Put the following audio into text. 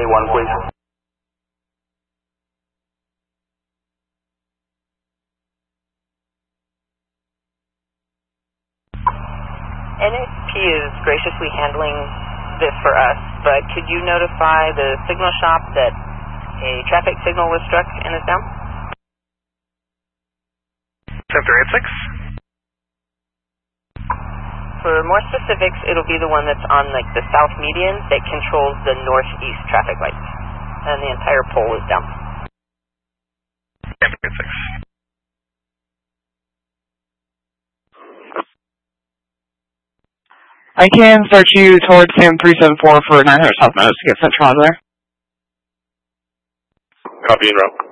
1, please. NAP is graciously handling this for us, but could you notify the signal shop that a traffic signal was struck and is down? Center 86. For more specifics, it'll be the one that's on like the south median that controls the northeast traffic lights, and the entire pole is down. Center 86. I can search you towards Sam 374 for 900 South Meadows to get Central out of there. Copy en route.